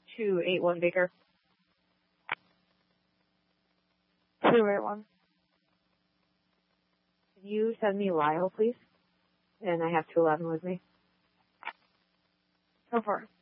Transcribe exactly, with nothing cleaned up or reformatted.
two eight one Baker. two eight one. Can you send me Lyle, please? And I have two eleven with me. Go for it.